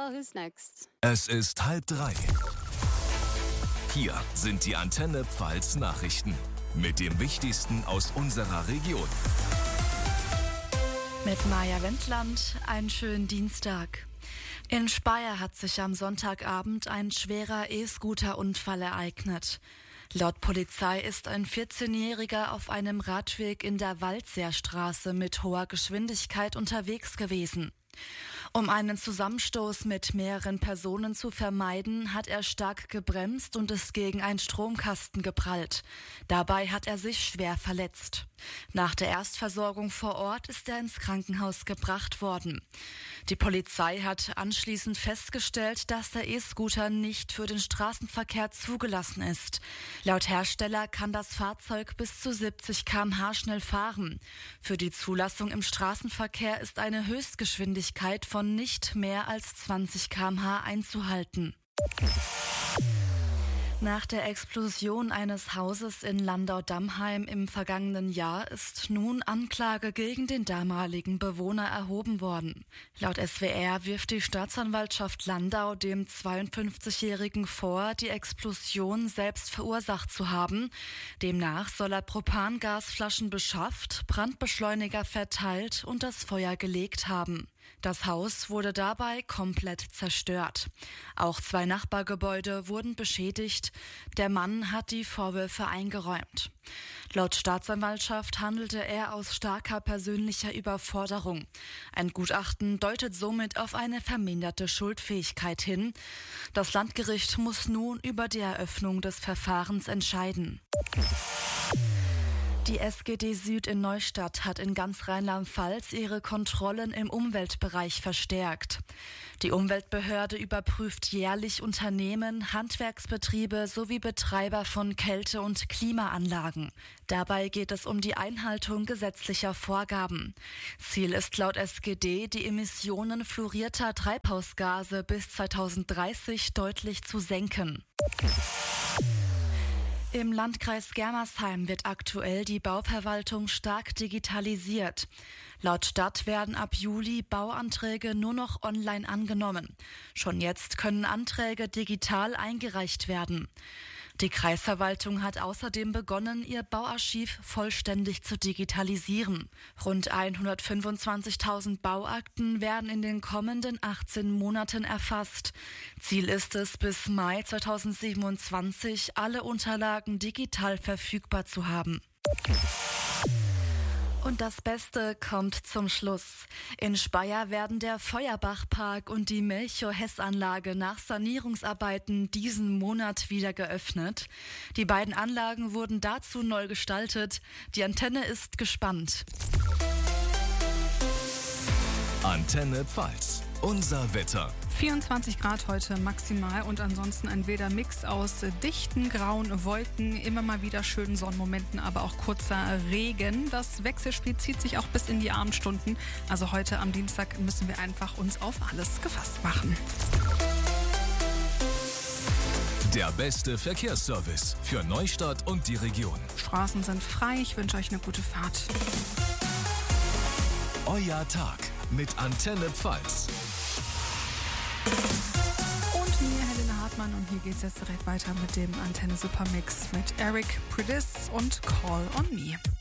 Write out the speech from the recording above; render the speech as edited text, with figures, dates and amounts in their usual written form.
Well, who's next? Es ist 2:30. Hier sind die Antenne Pfalz Nachrichten mit dem Wichtigsten aus unserer Region. Mit Maja Wendland, einen schönen Dienstag. In Speyer hat sich am Sonntagabend ein schwerer E-Scooter-Unfall ereignet. Laut Polizei ist ein 14-Jähriger auf einem Radweg in der Waldseerstraße mit hoher Geschwindigkeit unterwegs gewesen. Um einen Zusammenstoß mit mehreren Personen zu vermeiden, hat er stark gebremst und ist gegen einen Stromkasten geprallt. Dabei hat er sich schwer verletzt. Nach der Erstversorgung vor Ort ist er ins Krankenhaus gebracht worden. Die Polizei hat anschließend festgestellt, dass der E-Scooter nicht für den Straßenverkehr zugelassen ist. Laut Hersteller kann das Fahrzeug bis zu 70 km/h schnell fahren. Für die Zulassung im Straßenverkehr ist eine Höchstgeschwindigkeit von nicht mehr als 20 km/h einzuhalten. Nach der Explosion eines Hauses in Landau-Dammheim im vergangenen Jahr ist nun Anklage gegen den damaligen Bewohner erhoben worden. Laut SWR wirft die Staatsanwaltschaft Landau dem 52-Jährigen vor, die Explosion selbst verursacht zu haben. Demnach soll er Propangasflaschen beschafft, Brandbeschleuniger verteilt und das Feuer gelegt haben. Das Haus wurde dabei komplett zerstört. Auch 2 Nachbargebäude wurden beschädigt. Der Mann hat die Vorwürfe eingeräumt. Laut Staatsanwaltschaft handelte er aus starker persönlicher Überforderung. Ein Gutachten deutet somit auf eine verminderte Schuldfähigkeit hin. Das Landgericht muss nun über die Eröffnung des Verfahrens entscheiden. Die SGD Süd in Neustadt hat in ganz Rheinland-Pfalz ihre Kontrollen im Umweltbereich verstärkt. Die Umweltbehörde überprüft jährlich Unternehmen, Handwerksbetriebe sowie Betreiber von Kälte- und Klimaanlagen. Dabei geht es um die Einhaltung gesetzlicher Vorgaben. Ziel ist laut SGD, die Emissionen fluorierter Treibhausgase bis 2030 deutlich zu senken. Im Landkreis Germersheim wird aktuell die Bauverwaltung stark digitalisiert. Laut Stadt werden ab Juli Bauanträge nur noch online angenommen. Schon jetzt können Anträge digital eingereicht werden. Die Kreisverwaltung hat außerdem begonnen, ihr Bauarchiv vollständig zu digitalisieren. Rund 125.000 Bauakten werden in den kommenden 18 Monaten erfasst. Ziel ist es, bis Mai 2027 alle Unterlagen digital verfügbar zu haben. Und das Beste kommt zum Schluss. In Speyer werden der Feuerbachpark und die Melchior-Hess-Anlage nach Sanierungsarbeiten diesen Monat wieder geöffnet. Die beiden Anlagen wurden dazu neu gestaltet. Die Antenne ist gespannt. Antenne Pfalz. Unser Wetter. 24 Grad heute maximal und ansonsten ein wilder Mix aus dichten grauen Wolken, immer mal wieder schönen Sonnenmomenten, aber auch kurzer Regen. Das Wechselspiel zieht sich auch bis in die Abendstunden. Also heute am Dienstag müssen wir einfach uns auf alles gefasst machen. Der beste Verkehrsservice für Neustadt und die Region. Straßen sind frei. Ich wünsche euch eine gute Fahrt. Euer Tag mit Antenne Pfalz. Und mir, Helena Hartmann, und hier geht's jetzt direkt weiter mit dem Antenne Supermix mit Eric Prydz und Call on Me.